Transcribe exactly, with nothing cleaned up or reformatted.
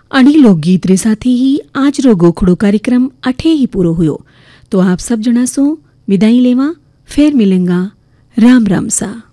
अणी लोकगीत रे साथी ही आज रो गोखड़ो कार्यक्रम अठे ही पूरो हुयो। तो आप सब जना सो विदाई लेवा, फेर मिलेंगा। राम राम सा।